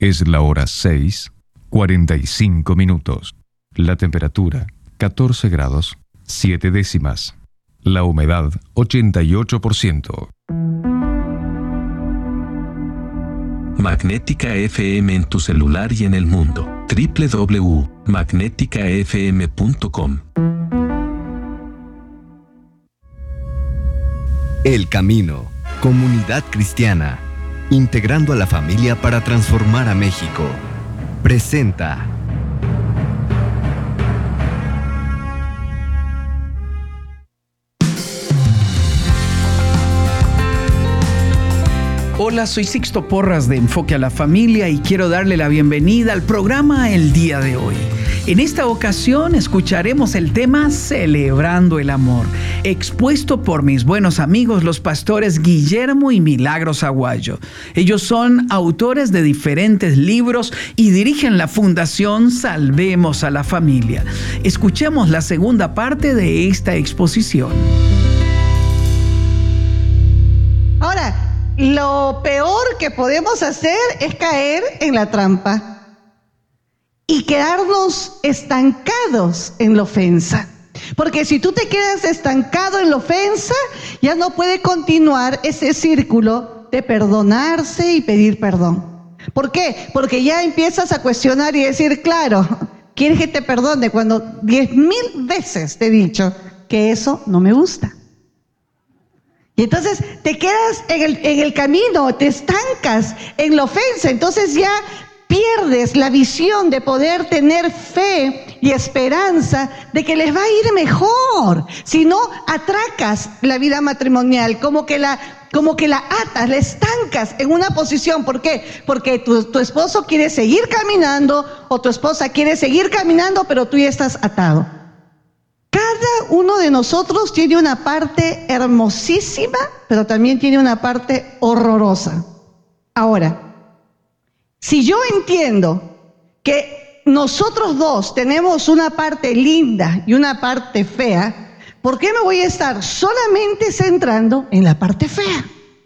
Es la hora 6:45. La temperatura, 14 grados, 7 décimas. La humedad, 88%. Magnética FM en tu celular y en el mundo. www.magneticafm.com. El Camino, comunidad cristiana, integrando a la familia para transformar a México. Presenta. Hola, soy Sixto Porras de Enfoque a la Familia y quiero darle la bienvenida al programa el día de hoy. En esta ocasión escucharemos el tema Celebrando el Amor, expuesto por mis buenos amigos los pastores Guillermo y Milagros Aguayo. Ellos son autores de diferentes libros y dirigen la Fundación Salvemos a la Familia. Escuchemos la segunda parte de esta exposición. Ahora, lo peor que podemos hacer es caer en la trampa y quedarnos estancados en la ofensa. Porque si tú te quedas estancado en la ofensa, ya no puede continuar ese círculo de perdonarse y pedir perdón. ¿Por qué? Porque ya empiezas a cuestionar y decir, claro, ¿quieres que te perdone cuando 10,000 veces te he dicho que eso no me gusta? Y entonces te quedas en el camino, te estancas en la ofensa, entonces ya pierdes la visión de poder tener fe y esperanza de que les va a ir mejor. Si no, atracas la vida matrimonial, como que la atas, la estancas en una posición. ¿Por qué? Porque tu esposo quiere seguir caminando o tu esposa quiere seguir caminando, pero tú ya estás atado. Cada uno de nosotros tiene una parte hermosísima, pero también tiene una parte horrorosa. Ahora, si yo entiendo que nosotros dos tenemos una parte linda y una parte fea, ¿por qué me voy a estar solamente centrando en la parte fea?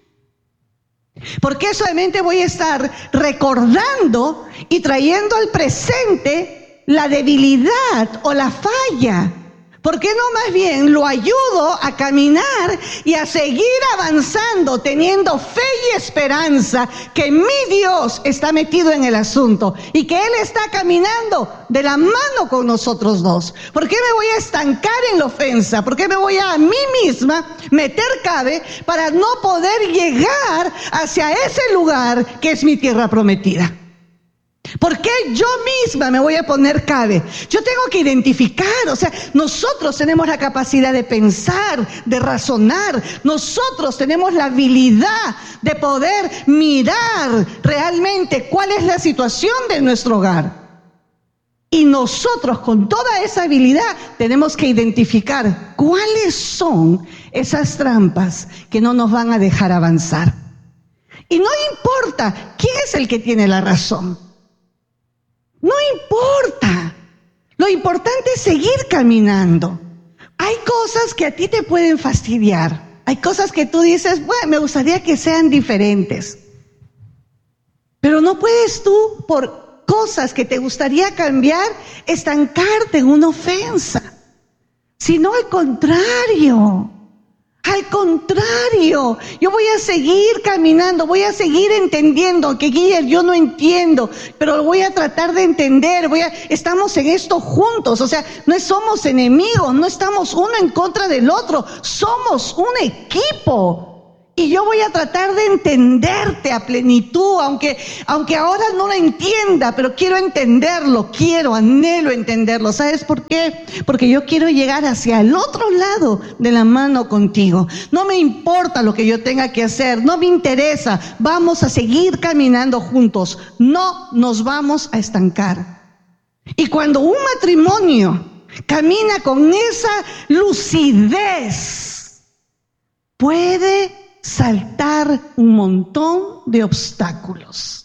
¿Por qué solamente voy a estar recordando y trayendo al presente la debilidad o la falla? ¿Por qué no más bien lo ayudo a caminar y a seguir avanzando, teniendo fe y esperanza que mi Dios está metido en el asunto y que Él está caminando de la mano con nosotros dos? ¿Por qué me voy a estancar en la ofensa? ¿Por qué me voy a mí misma meter cabe para no poder llegar hacia ese lugar que es mi tierra prometida? ¿Por qué yo misma me voy a poner cabe? Yo tengo que identificar, nosotros tenemos la capacidad de pensar, de razonar. Nosotros tenemos la habilidad de poder mirar realmente cuál es la situación de nuestro hogar. Y nosotros con toda esa habilidad tenemos que identificar cuáles son esas trampas que no nos van a dejar avanzar. Y no importa quién es el que tiene la razón. No importa. Lo importante es seguir caminando. Hay cosas que a ti te pueden fastidiar. Hay cosas que tú dices, bueno, me gustaría que sean diferentes. Pero no puedes tú, por cosas que te gustaría cambiar, estancarte en una ofensa. Sino al contrario. Al contrario, yo voy a seguir caminando, voy a seguir entendiendo que Guillermo, yo no entiendo, pero voy a tratar de entender, estamos en esto juntos, no somos enemigos, no estamos uno en contra del otro, somos un equipo. Y yo voy a tratar de entenderte a plenitud, aunque ahora no lo entienda, pero quiero entenderlo, anhelo entenderlo. ¿Sabes por qué? Porque yo quiero llegar hacia el otro lado de la mano contigo. No me importa lo que yo tenga que hacer, no me interesa. Vamos a seguir caminando juntos, no nos vamos a estancar. Y cuando un matrimonio camina con esa lucidez, puede saltar un montón de obstáculos.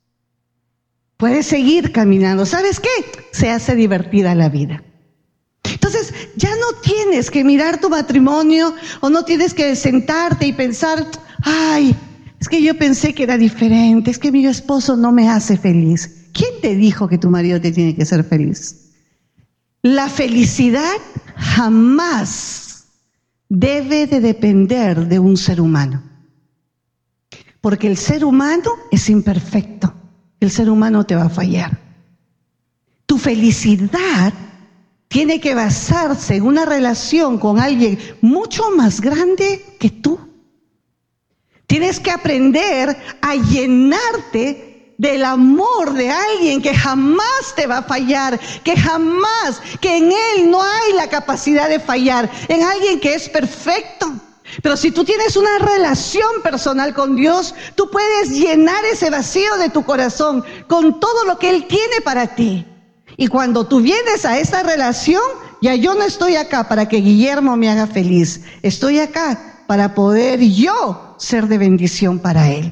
Puedes seguir caminando. ¿Sabes qué? Se hace divertida la vida. Entonces, ya no tienes que mirar tu matrimonio o no tienes que sentarte y pensar, ay, Es que yo pensé que era diferente, es que mi esposo no me hace feliz. ¿Quién te dijo que tu marido te tiene que hacer feliz? La felicidad jamás debe de depender de un ser humano. Porque el ser humano es imperfecto. El ser humano te va a fallar. Tu felicidad tiene que basarse en una relación con alguien mucho más grande que tú. Tienes que aprender a llenarte del amor de alguien que jamás te va a fallar, que en él no hay la capacidad de fallar, en alguien que es perfecto. Pero si tú tienes una relación personal con Dios, tú puedes llenar ese vacío de tu corazón con todo lo que Él tiene para ti. Y cuando tú vienes a esta relación, ya yo no estoy acá para que Guillermo me haga feliz. Estoy acá para poder yo ser de bendición para él.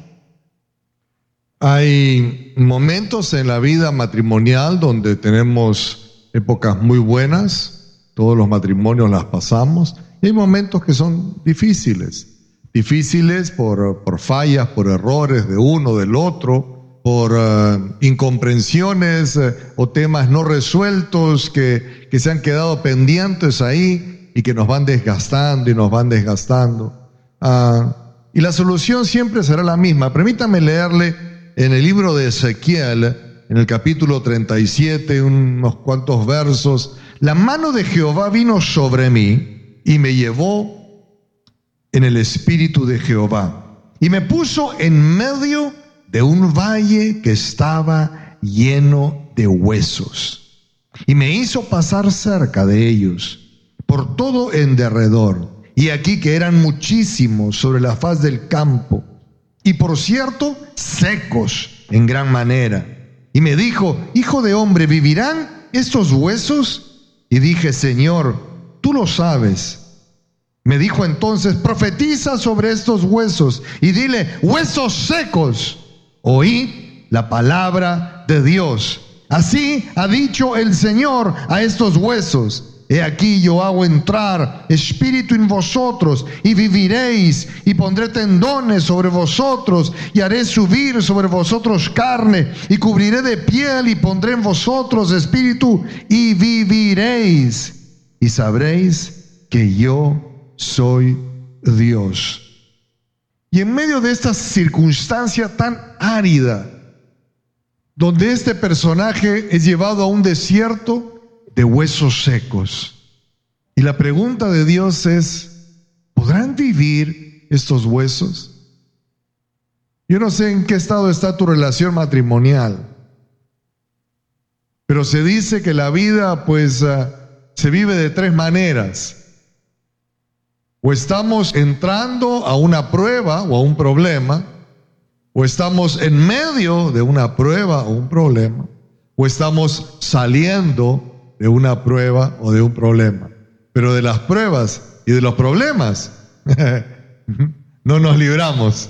Hay momentos en la vida matrimonial donde tenemos épocas muy buenas, todos los matrimonios las pasamos, y hay momentos que son difíciles por fallas, por errores de uno, del otro, por incomprensiones o temas no resueltos que se han quedado pendientes ahí y que nos van desgastando y nos van desgastando. Y la solución siempre será la misma. Permítame leerle en el libro de Ezequiel, en el capítulo 37, unos cuantos versos. La mano de Jehová vino sobre mí y me llevó en el espíritu de Jehová y me puso en medio de un valle que estaba lleno de huesos, y me hizo pasar cerca de ellos, por todo en derredor, y aquí que eran muchísimos sobre la faz del campo, y por cierto, secos en gran manera. Y me dijo: hijo de hombre, ¿vivirán estos huesos? Y dije: Señor, tú lo sabes. Me dijo entonces: profetiza sobre estos huesos, y dile: huesos secos, oíd la palabra de Dios. Así ha dicho el Señor a estos huesos: he aquí yo hago entrar espíritu en vosotros y viviréis, y pondré tendones sobre vosotros y haré subir sobre vosotros carne, y cubriré de piel y pondré en vosotros espíritu y viviréis, y sabréis que yo soy Dios. Y en medio de esta circunstancia tan árida, donde este personaje es llevado a un desierto de huesos secos, y la pregunta de Dios es: ¿podrán vivir estos huesos? Yo no sé en qué estado está tu relación matrimonial, pero se dice que la vida se vive de tres maneras. O estamos entrando a una prueba o a un problema, o estamos en medio de una prueba o un problema, o estamos saliendo de una prueba o de un problema. Pero de las pruebas y de los problemas no nos libramos.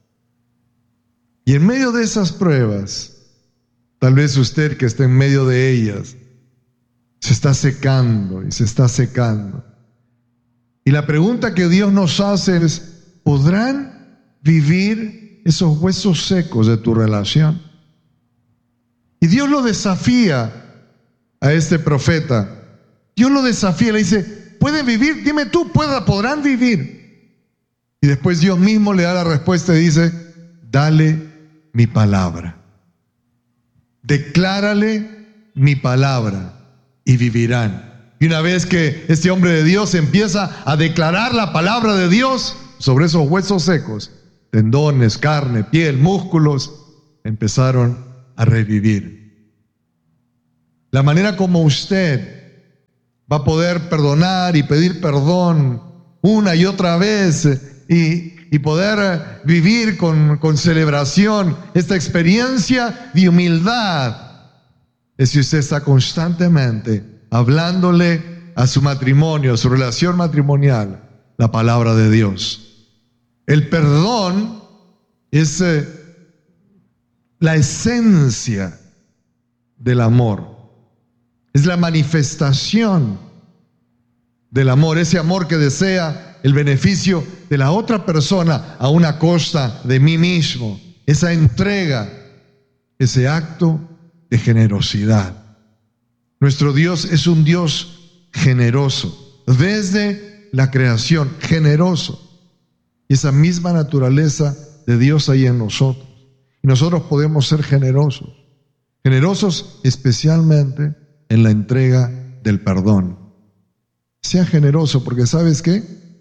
Y en medio de esas pruebas, tal vez usted que está en medio de ellas se está secando y se está secando. Y la pregunta que Dios nos hace es: ¿podrán vivir esos huesos secos de tu relación? Y Dios lo desafía a este profeta. Dios lo desafía, le dice: ¿pueden vivir? Dime tú, ¿podrán vivir? Y después Dios mismo le da la respuesta y dice: dale mi palabra. Declárale mi palabra y vivirán. Y una vez que este hombre de Dios empieza a declarar la palabra de Dios sobre esos huesos secos, tendones, carne, piel, músculos, empezaron a revivir. La manera como usted va a poder perdonar y pedir perdón una y otra vez y poder vivir con celebración esta experiencia de humildad es si usted está constantemente hablándole a su matrimonio, a su relación matrimonial, la palabra de Dios. El perdón es la esencia del amor. Es la manifestación del amor, ese amor que desea el beneficio de la otra persona a una costa de mí mismo. Esa entrega, ese acto de generosidad. Nuestro Dios es un Dios generoso, desde la creación, generoso. Y esa misma naturaleza de Dios hay en nosotros. Y nosotros podemos ser generosos. Generosos especialmente en la entrega del perdón. Sea generoso, porque ¿sabes qué?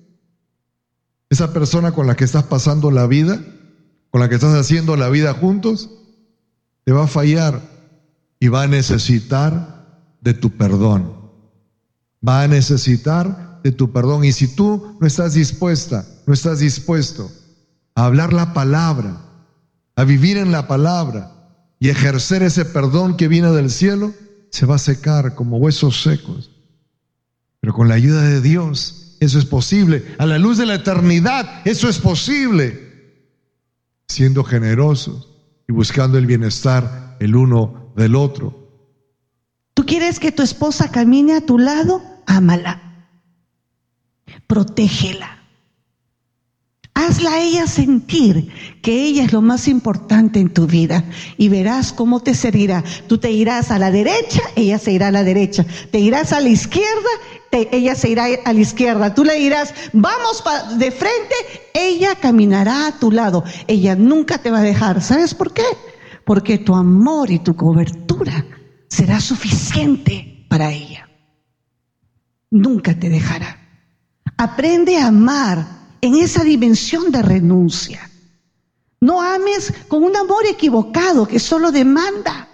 Esa persona con la que estás pasando la vida, con la que estás haciendo la vida juntos, te va a fallar y va a necesitar de tu perdón. Va a necesitar de tu perdón. Y si tú no estás dispuesta, no estás dispuesto a hablar la palabra, a vivir en la palabra y ejercer ese perdón que viene del cielo, se va a secar como huesos secos. Pero con la ayuda de Dios, eso es posible. A la luz de la eternidad, eso es posible. Siendo generosos y buscando el bienestar el uno del otro. ¿Tú quieres que tu esposa camine a tu lado? Ámala. Protégela. Hazla a ella sentir que ella es lo más importante en tu vida y verás cómo te servirá. Tú te irás a la derecha, ella se irá a la derecha. Te irás a la izquierda, ella se irá a la izquierda. Tú le dirás, vamos de frente, ella caminará a tu lado. Ella nunca te va a dejar. ¿Sabes por qué? Porque tu amor y tu cobertura será suficiente para ella. Nunca te dejará. Aprende a amar en esa dimensión de renuncia. No ames con un amor equivocado que solo demanda.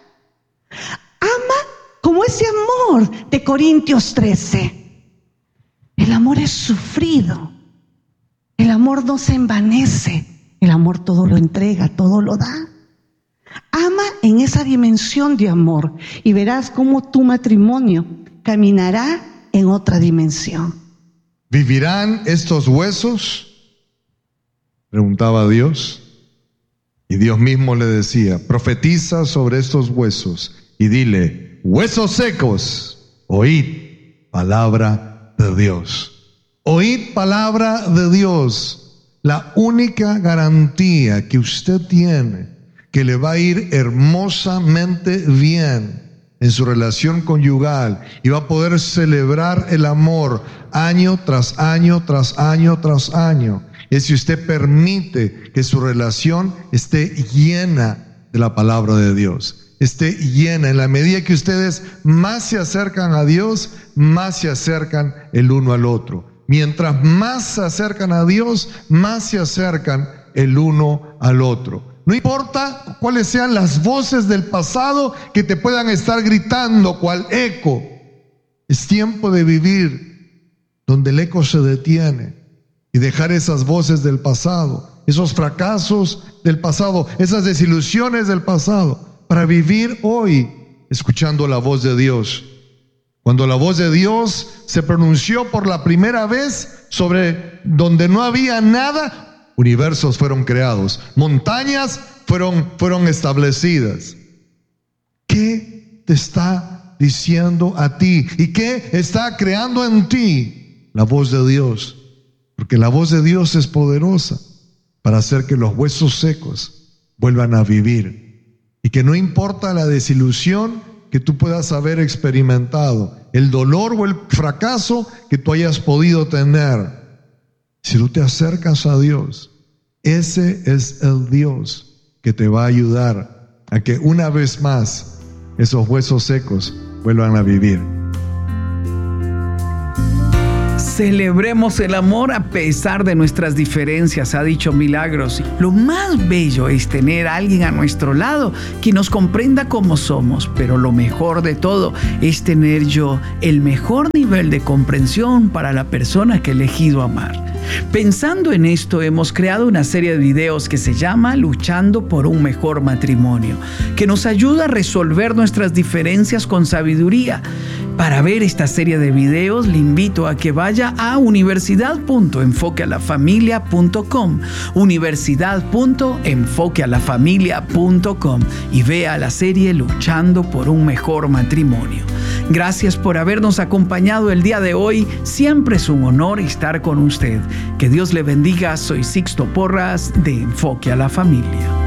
Ama como ese amor de Corintios 13. El amor es sufrido. El amor no se envanece. El amor todo lo entrega, todo lo da. Ama en esa dimensión de amor y verás cómo tu matrimonio caminará en otra dimensión. ¿Vivirán estos huesos? Preguntaba Dios. Y Dios mismo le decía, profetiza sobre estos huesos y dile, huesos secos, oíd palabra de Dios. Oíd palabra de Dios. La única garantía que usted tiene que le va a ir hermosamente bien en su relación conyugal y va a poder celebrar el amor año tras año, tras año, tras año, es si usted permite que su relación esté llena de la palabra de Dios, esté llena. En la medida que ustedes más se acercan a Dios, más se acercan el uno al otro. Mientras más se acercan a Dios, más se acercan el uno al otro. No importa cuáles sean las voces del pasado que te puedan estar gritando cual eco. Es tiempo de vivir donde el eco se detiene y dejar esas voces del pasado, esos fracasos del pasado, esas desilusiones del pasado, para vivir hoy escuchando la voz de Dios. Cuando la voz de Dios se pronunció por la primera vez sobre donde no había nada, universos fueron creados, montañas fueron establecidas. ¿Qué te está diciendo a ti? ¿Y qué está creando en ti? La voz de Dios. Porque la voz de Dios es poderosa para hacer que los huesos secos vuelvan a vivir. Y que no importa la desilusión que tú puedas haber experimentado, el dolor o el fracaso que tú hayas podido tener, si tú te acercas a Dios, ese es el Dios que te va a ayudar a que una vez más esos huesos secos vuelvan a vivir. Celebremos el amor a pesar de nuestras diferencias, ha dicho Milagros. Lo más bello es tener a alguien a nuestro lado que nos comprenda como somos, pero lo mejor de todo es tener yo el mejor nivel de comprensión para la persona que he elegido amar. Pensando en esto, hemos creado una serie de videos que se llama Luchando por un mejor matrimonio, que nos ayuda a resolver nuestras diferencias con sabiduría. Para ver esta serie de videos, le invito a que vaya a universidad.enfoquealafamilia.com, universidad.enfoquealafamilia.com y vea la serie Luchando por un mejor matrimonio. Gracias por habernos acompañado el día de hoy. Siempre es un honor estar con usted. Que Dios le bendiga. Soy Sixto Porras de Enfoque a la Familia.